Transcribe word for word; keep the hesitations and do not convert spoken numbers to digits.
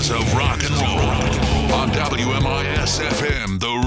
hours of rock and roll on W M I S F M, the